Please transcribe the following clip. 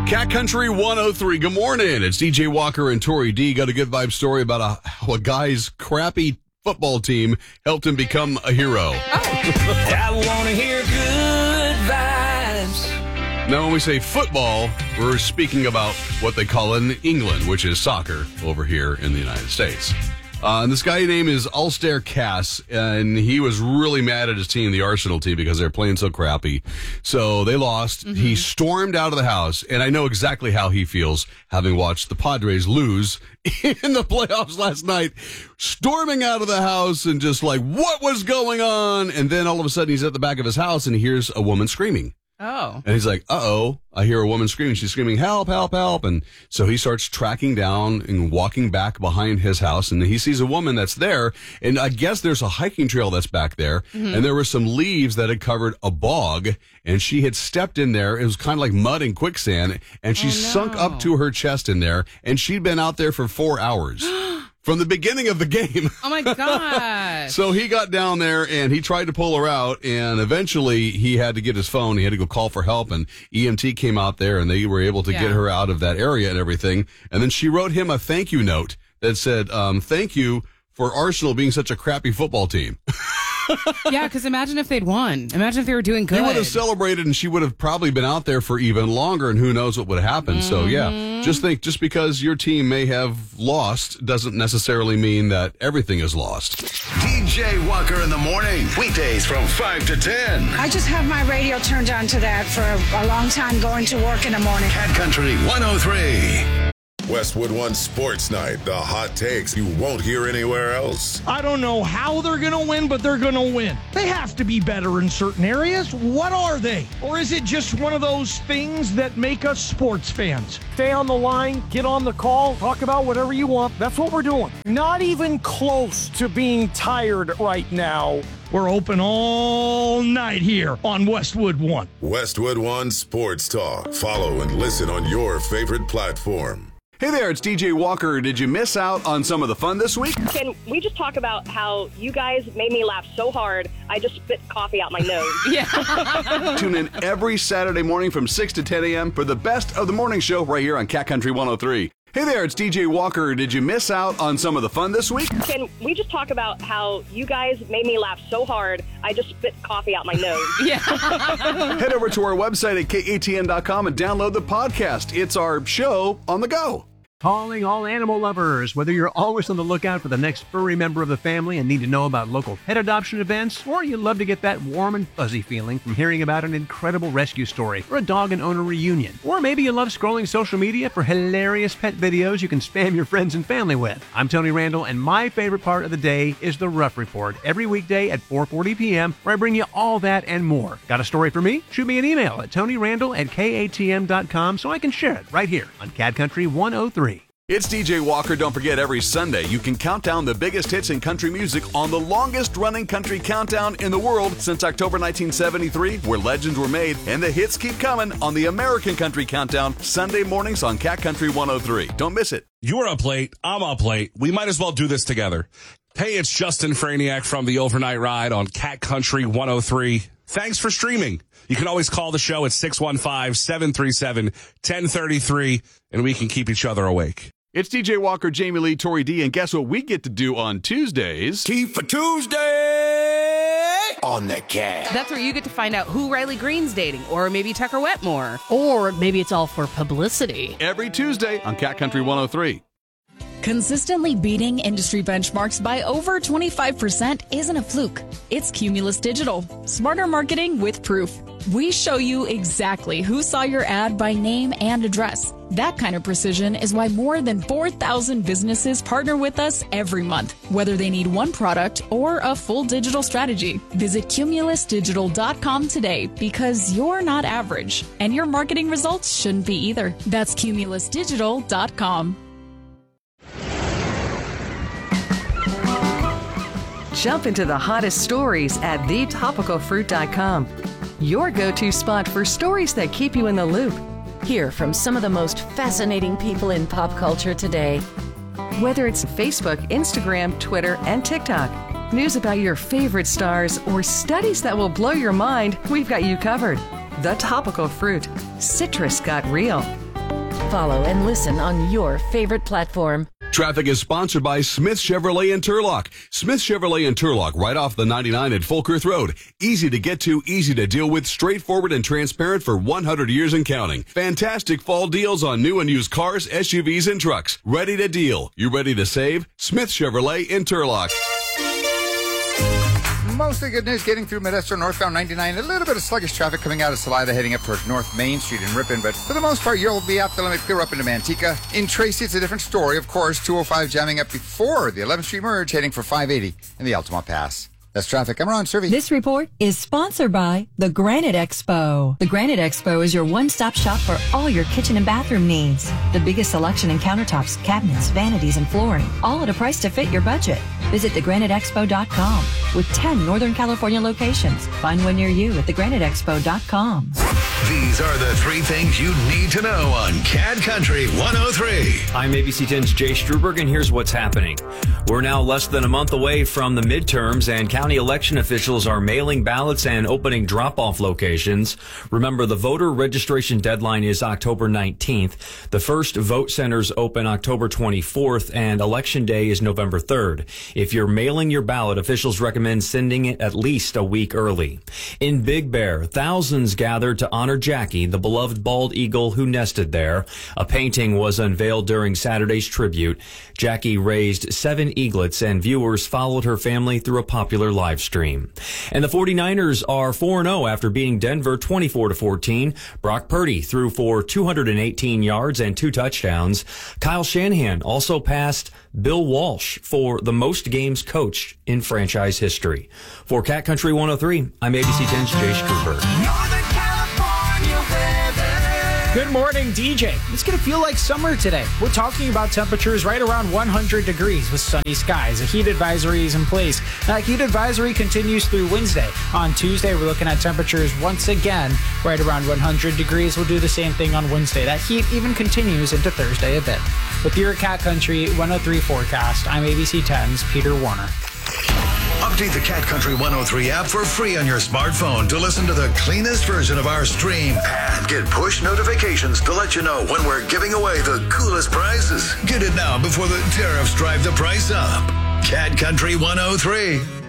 Cat Country 103. Good morning. It's DJ Walker and Tori D. Got a good vibe story about how a guy's crappy football team helped him become a hero. I want to hear good vibes. Now, when we say football, we're speaking about what they call in England, which is soccer over here in the United States. And this guy's name is Ulster Cass, and he was really mad at his team, the Arsenal team, because they're playing so crappy. So they lost. Mm-hmm. He stormed out of the house, and I know exactly how he feels, having watched the Padres lose in the playoffs last night, storming out of the house and just like, what was going on? And then all of a sudden he's at the back of his house and he hears a woman screaming. Oh. And he's like, uh-oh, I hear a woman screaming. She's screaming, help, help, help. And so he starts tracking down and walking back behind his house. And he sees a woman that's there. And I guess there's a hiking trail that's back there. Mm-hmm. And there were some leaves that had covered a bog. And she had stepped in there. It was kind of like mud and quicksand. And she sunk up to her chest in there. And she'd been out there for 4 hours. From the beginning of the game. Oh, my God. So he got down there and he tried to pull her out, and eventually he had to get his phone. He had to go call for help, and EMT came out there, and they were able to get her out of that area and everything. And then she wrote him a thank you note that said, thank you for Arsenal being such a crappy football team. Yeah, because imagine if they'd won. Imagine if they were doing good. He would have celebrated, and she would have probably been out there for even longer, and who knows what would have happened. So, yeah, just think, just because your team may have lost doesn't necessarily mean that everything is lost. DJ Walker in the morning, weekdays from 5 to 10. I just have my radio turned on to that for a long time going to work in the morning. Cat Country 103. Westwood One Sports Night, the hot takes you won't hear anywhere else. I don't know how they're going to win, but they're going to win. They have to be better in certain areas. What are they? Or is it just one of those things that make us sports fans? Stay on the line, get on the call, talk about whatever you want. That's what we're doing. Not even close to being tired right now. We're open all night here on Westwood One. Westwood One Sports Talk. Follow and listen on your favorite platform. Hey there, it's DJ Walker. Did you miss out on some of the fun this week? Can we just talk about how you guys made me laugh so hard, I just spit coffee out my nose? Yeah. Tune in every Saturday morning from 6 to 10 a.m. for the best of the morning show right here on Cat Country 103. Hey there, it's DJ Walker. Did you miss out on some of the fun this week? Can we just talk about how you guys made me laugh so hard, I just spit coffee out my nose? Yeah. Head over to our website at katn.com and download the podcast. It's our show on the go. Calling all animal lovers. Whether you're always on the lookout for the next furry member of the family and need to know about local pet adoption events, or you love to get that warm and fuzzy feeling from hearing about an incredible rescue story or a dog and owner reunion, or maybe you love scrolling social media for hilarious pet videos you can spam your friends and family with. I'm Tony Randall, and my favorite part of the day is the Rough Report, every weekday at 4:40 p.m., where I bring you all that and more. Got a story for me? Shoot me an email at tonyrandall@katm.com so I can share it right here on Cat Country 103. It's DJ Walker. Don't forget, every Sunday you can count down the biggest hits in country music on the longest-running country countdown in the world since October 1973, where legends were made, and the hits keep coming on the American Country Countdown, Sunday mornings on Cat Country 103. Don't miss it. You're up late. I'm up late. We might as well do this together. Hey, it's Justin Franiak from the Overnight Ride on Cat Country 103. Thanks for streaming. You can always call the show at 615-737-1033, and we can keep each other awake. It's DJ Walker, Jamie Lee, Tori D, and guess what we get to do on Tuesdays? Tea for Tuesday on the Cat. That's where you get to find out who Riley Green's dating, or maybe Tucker Wetmore. Or maybe it's all for publicity. Every Tuesday on Cat Country 103. Consistently beating industry benchmarks by over 25% isn't a fluke. It's Cumulus Digital. Smarter marketing with proof. We show you exactly who saw your ad by name and address. That kind of precision is why more than 4,000 businesses partner with us every month, whether they need one product or a full digital strategy. Visit cumulusdigital.com today, because you're not average, and your marketing results shouldn't be either. That's cumulusdigital.com. Jump into the hottest stories at thetopicalfruit.com. Your go-to spot for stories that keep you in the loop. Hear from some of the most fascinating people in pop culture today. Whether it's Facebook, Instagram, Twitter, and TikTok, news about your favorite stars, or studies that will blow your mind, we've got you covered. The Topical Fruit. Citrus got real. Follow and listen on your favorite platform. Traffic is sponsored by Smith Chevrolet in Turlock. Smith Chevrolet in Turlock, right off the 99 at Folkirth Road. Easy to get to, easy to deal with, straightforward and transparent for 100 years and counting. Fantastic fall deals on new and used cars, SUVs, and trucks. Ready to deal. You ready to save? Smith Chevrolet in Turlock. Mostly good news getting through Modesto northbound 99. A little bit of sluggish traffic coming out of Salida heading up towards North Main Street in Ripon, but for the most part, you'll be at the limit clear up into Manteca. In Tracy, it's a different story. Of course, 205 jamming up before the 11th Street merge, heading for 580 in the Altamont Pass. That's traffic. I'm Ron Servey. This report is sponsored by the Granite Expo. The Granite Expo is your one-stop shop for all your kitchen and bathroom needs. The biggest selection in countertops, cabinets, vanities, and flooring, all at a price to fit your budget. Visit thegraniteexpo.com with 10 Northern California locations. Find one near you at thegraniteexpo.com. These are the three things you need to know on CAD Country 103. I'm ABC 10's Jay Struberg, and here's what's happening. We're now less than a month away from the midterms, and county election officials are mailing ballots and opening drop-off locations. Remember, the voter registration deadline is October 19th. The first vote centers open October 24th, and Election Day is November 3rd. If you're mailing your ballot, officials recommend sending it at least a week early. In Big Bear, thousands gathered to honor Jackie, the beloved bald eagle who nested there. A painting was unveiled during Saturday's tribute. Jackie raised 7 eaglets, and viewers followed her family through a popular live stream. And the 49ers are 4-0 after beating Denver 24-14. Brock Purdy threw for 218 yards and 2 touchdowns. Kyle Shanahan also passed Bill Walsh for the most games coached in franchise history. For Cat Country 103, I'm ABC 10's Jay Struberg. Good morning, DJ. It's going to feel like summer today. We're talking about temperatures right around 100 degrees with sunny skies. A heat advisory is in place. That heat advisory continues through Wednesday. On Tuesday, we're looking at temperatures once again right around 100 degrees. We'll do the same thing on Wednesday. That heat even continues into Thursday a bit. With your Cat Country 103 forecast, I'm ABC 10's Peter Warner. Update the Cat Country 103 app for free on your smartphone to listen to the cleanest version of our stream and get push notifications to let you know when we're giving away the coolest prizes. Get it now before the tariffs drive the price up. Cat Country 103.